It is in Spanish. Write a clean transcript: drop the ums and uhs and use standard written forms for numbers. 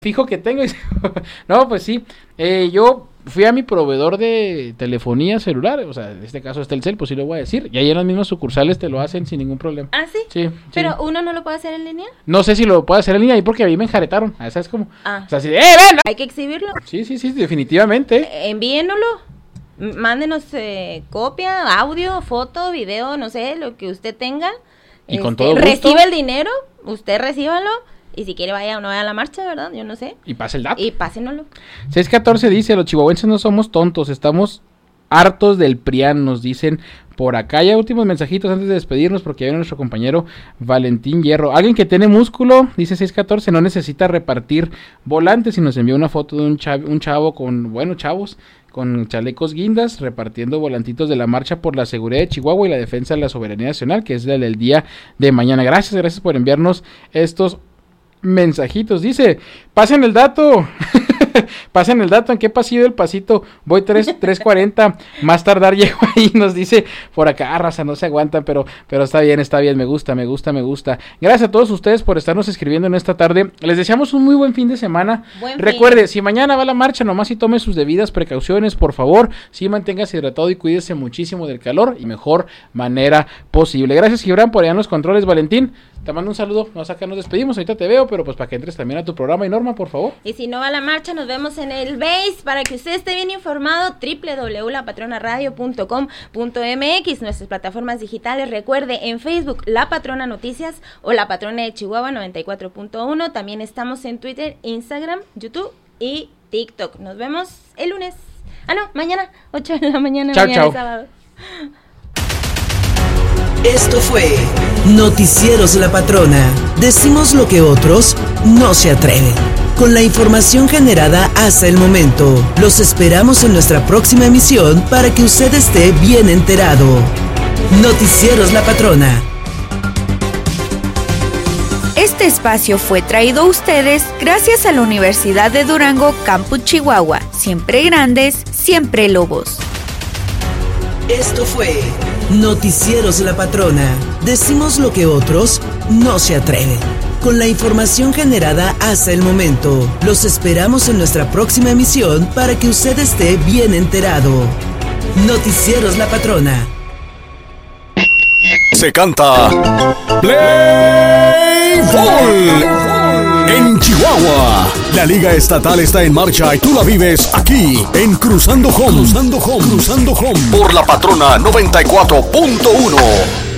fijo que tengo. No, pues sí, yo fui a mi proveedor de telefonía celular, o sea, en este caso es Telcel, pues sí lo voy a decir, y ahí en las mismas sucursales te lo hacen sin ningún problema. ¿Ah, sí? Sí. ¿Pero uno no lo puede hacer en línea? No sé si lo puedo hacer en línea ahí porque a mí me enjaretaron, ¿sabes cómo? Ah. O sea, así de, ven! Hay que exhibirlo. Sí, definitivamente. Envíenoslo. Mándenos copia, audio, foto, video, no sé, lo que usted tenga. Y con todo gusto. Recibe el dinero, usted recíbalo. Y si quiere vaya o no vaya a la marcha, ¿verdad? Yo no sé. Y pase el dato. Y pásenoslo. 614 dice, los chihuahuenses no somos tontos, estamos hartos del PRIAN, nos dicen por acá. Ya últimos mensajitos antes de despedirnos porque ya viene nuestro compañero Valentín Hierro. Alguien que tiene músculo, dice 614, no necesita repartir volantes y nos envió una foto de un chavo con, bueno, chavos, con chalecos guindas repartiendo volantitos de la marcha por la seguridad de Chihuahua y la defensa de la soberanía nacional, que es la del día de mañana. Gracias por enviarnos estos mensajitos. Dice, pasen el dato. Pasen el dato, ¿en qué pasillo del pasito? Voy 3:40, más tardar llego ahí, nos dice por acá, raza, no se aguantan, pero está bien, me gusta. Gracias a todos ustedes por estarnos escribiendo en esta tarde, les deseamos un muy buen fin de semana. Recuerde, si mañana va a la marcha, nomás y tome sus debidas precauciones, por favor, sí manténgase hidratado y cuídese muchísimo del calor y mejor manera posible. Gracias, Gibran, por allá en los controles. Valentín, te mando un saludo, acá nos despedimos, ahorita te veo, pero pues para que entres también a tu programa. Y Norma, por favor. Y si no va a la marcha, nos vemos en el Base para que usted esté bien informado, www.lapatronaradio.com.mx, nuestras plataformas digitales. Recuerde, en Facebook, La Patrona Noticias o La Patrona de Chihuahua 94.1. También estamos en Twitter, Instagram, YouTube y TikTok. Nos vemos el lunes. Mañana, 8 de la mañana. Chao. Sábado. Esto fue Noticieros La Patrona. Decimos lo que otros no se atreven. Con la información generada hasta el momento, los esperamos en nuestra próxima emisión para que usted esté bien enterado. Noticieros La Patrona. Este espacio fue traído a ustedes gracias a la Universidad de Durango, Campus Chihuahua. Siempre grandes, siempre lobos. Esto fue Noticieros La Patrona. Decimos lo que otros no se atreven. Con la información generada hasta el momento, los esperamos en nuestra próxima emisión para que usted esté bien enterado. Noticieros La Patrona. Se canta Play Ball en Chihuahua. La Liga Estatal está en marcha y tú la vives aquí en Cruzando Home por La Patrona 94.1.